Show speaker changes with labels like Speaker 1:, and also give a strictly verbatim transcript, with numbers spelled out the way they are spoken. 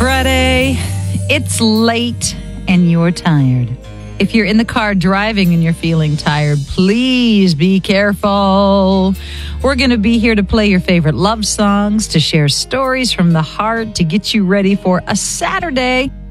Speaker 1: Friday. It's late and you're tired. If you're in the car driving and you're feeling tired, please be careful. We're going to be here to play your favorite love songs, to share stories from the heart, to get you ready for a Saturday